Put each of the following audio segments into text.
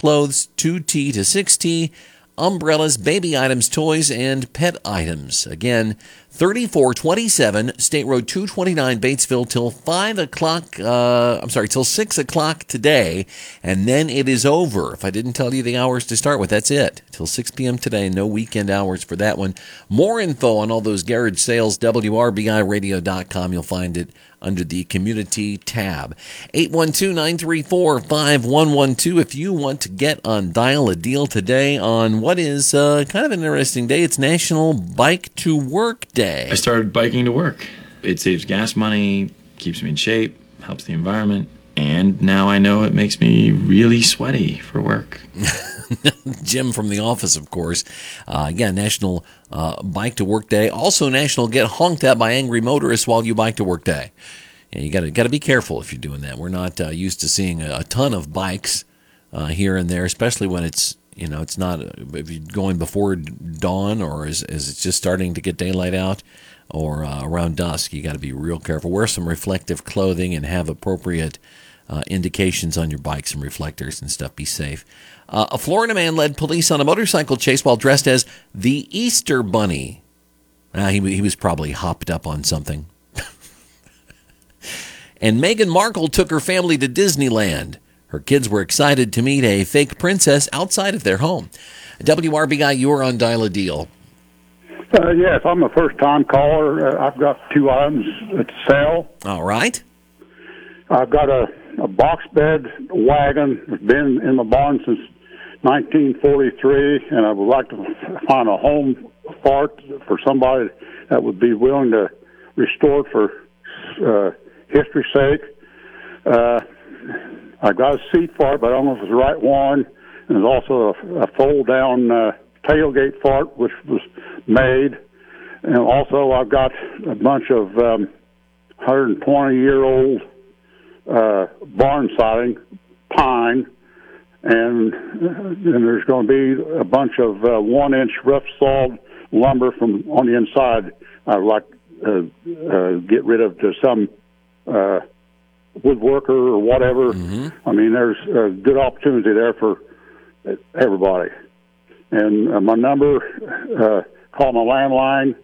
clothes, 2T to 6T, umbrellas, baby items, toys, and pet items. Again, 3427 State Road 229, Batesville, till 6 o'clock today, and then it is over. If I didn't tell you the hours to start with, that's it. Till 6 p.m. today, no weekend hours for that one. More info on all those garage sales, WRBIRadio.com. You'll find it under the Community tab. 812-934-5112 if you want to get on Dial a Deal today on what is kind of an interesting day. It's National Bike to Work Day. I started biking to work. It saves gas money, keeps me in shape, helps the environment, and now I know it makes me really sweaty for work. Jim from the office, of course. National Bike to Work Day. Also National Get Honked At by Angry Motorists While You Bike to Work Day. And you got to be careful if you're doing that. We're not used to seeing a ton of bikes here and there, especially when it's not if you're going before dawn or as it's just starting to get daylight out or around dusk. You got to be real careful. Wear some reflective clothing and have appropriate indications on your bikes and reflectors and stuff. Be safe. A Florida man led police on a motorcycle chase while dressed as the Easter Bunny. He was probably hopped up on something. And Meghan Markle took her family to Disneyland. Her kids were excited to meet a fake princess outside of their home. WRB guy, you are on Dial a Deal. Yes, I'm a first-time caller. I've got 2 items to sell. All right. I've got a box bed wagon that's been in the barn since 1943, and I would like to find a home for it for somebody that would be willing to restore it for history's sake. I got a seat for it, but I don't know if it's the right one. And there's also a fold-down tailgate for it, which was made. And also I've got a bunch of 120-year-old barn siding, pine, and there's going to be a bunch of 1-inch rough-sawed lumber from on the inside. I'd like to get rid of to some woodworker or whatever. Mm-hmm. I mean, there's a good opportunity there for everybody. And my number, call my landline,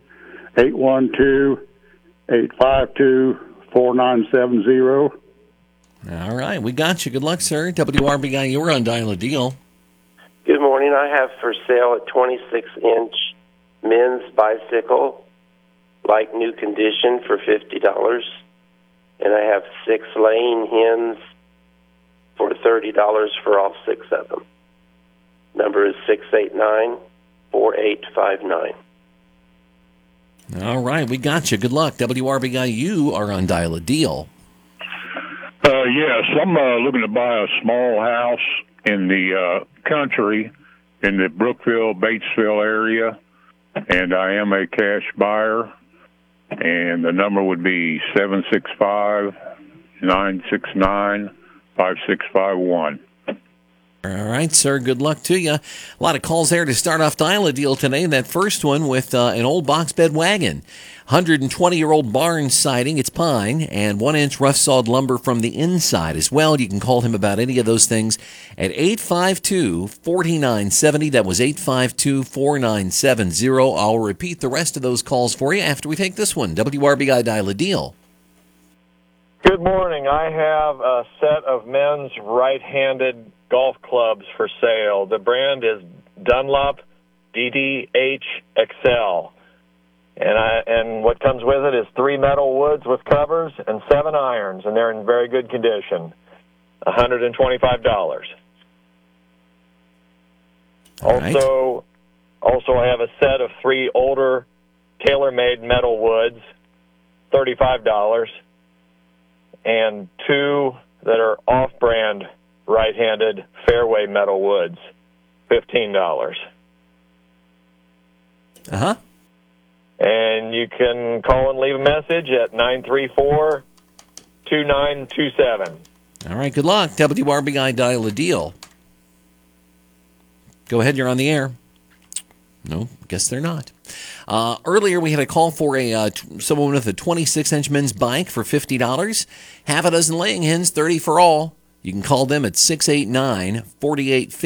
812-852-4970. All right, we got you. Good luck, sir. WRB guy, you were on Dial a Deal. Good morning. I have for sale a 26-inch men's bicycle, like new condition, for $50. And I have 6 laying hens for $30 for all 6 of them. Number is 689-4859. All right, we got you. Good luck. WRB guy, you are on Dial a Deal. Yes, I'm looking to buy a small house in the country in the Brookville, Batesville area, and I am a cash buyer, and the number would be 765-969-5651. All right, sir. Good luck to you. A lot of calls there to start off Dial a Deal today. That first one with an old box bed wagon, 120-year-old barn siding, it's pine, and 1-inch rough-sawed lumber from the inside as well. You can call him about any of those things at 852-4970. That was 852-4970. I'll repeat the rest of those calls for you after we take this one. WRBI Dial a Deal. Good morning. I have a set of men's right-handed golf clubs for sale. The brand is Dunlop DDH XL. And what comes with it is 3 metal woods with covers and 7 irons, and they're in very good condition. $125. Right. Also, I have a set of 3 older tailor-made metal woods, $35, and 2 that are off-brand right-handed fairway metal woods, $15. Uh-huh. And you can call and leave a message at 934-2927. All right, good luck. WRBI Dial a Deal. Go ahead, you're on the air. No, guess they're not. Earlier, we had a call for someone with a 26-inch men's bike for $50. Half a dozen laying hens, $30 for all. You can call them at 689-4850.